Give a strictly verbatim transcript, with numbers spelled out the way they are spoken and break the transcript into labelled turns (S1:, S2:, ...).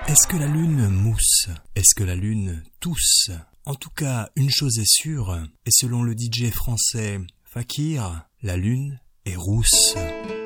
S1: Est-ce que la lune mousse? Est-ce que la lune tousse? En tout cas, une chose est sûre, et selon le D J français Fakir, la lune est rousse.